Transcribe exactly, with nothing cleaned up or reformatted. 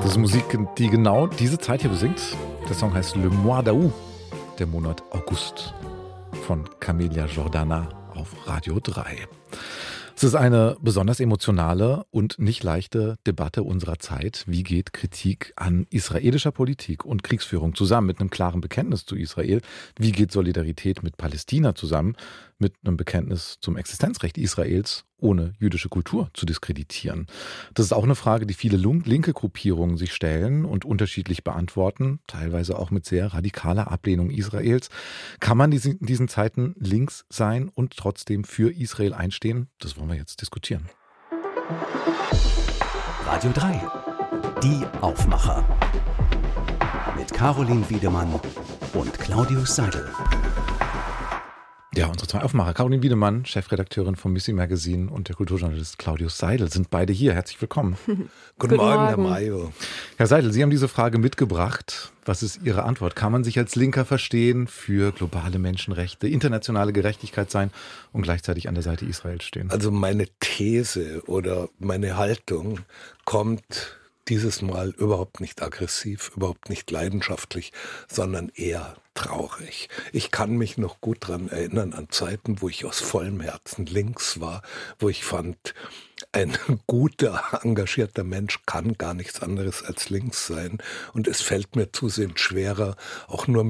Das ist Musik, die genau diese Zeit hier besingt. Der Song heißt Le Mois d'Août, der Monat August, von Camelia Jordana auf Radio drei. Es ist eine besonders emotionale und nicht leichte Debatte unserer Zeit. Wie geht Kritik an israelischer Politik und Kriegsführung zusammen mit einem klaren Bekenntnis zu Israel? Wie geht Solidarität mit Palästina zusammen mit einem Bekenntnis zum Existenzrecht Israels, ohne jüdische Kultur zu diskreditieren? Das ist auch eine Frage, die viele linke Gruppierungen sich stellen und unterschiedlich beantworten, teilweise auch mit sehr radikaler Ablehnung Israels. Kann man in diesen Zeiten links sein und trotzdem für Israel einstehen? Das wollen wir jetzt diskutieren. Radio drei, die Aufmacher. Mit Caroline Wiedemann und Claudius Seidel. Ja, unsere zwei Aufmacher, Caroline Wiedemann, Chefredakteurin vom Missy Magazine, und der Kulturjournalist Claudius Seidel sind beide hier. Herzlich willkommen. Guten, Guten Morgen, Morgen, Herr Mayo. Herr Seidel, Sie haben diese Frage mitgebracht. Was ist Ihre Antwort? Kann man sich als Linker verstehen, für globale Menschenrechte, internationale Gerechtigkeit sein und gleichzeitig an der Seite Israels stehen? Also meine These oder meine Haltung kommt dieses Mal überhaupt nicht aggressiv, überhaupt nicht leidenschaftlich, sondern eher traurig. Ich kann mich noch gut daran erinnern an Zeiten, wo ich aus vollem Herzen links war, wo ich fand, ein guter, engagierter Mensch kann gar nichts anderes als links sein. Und es fällt mir zusehends schwerer, auch nur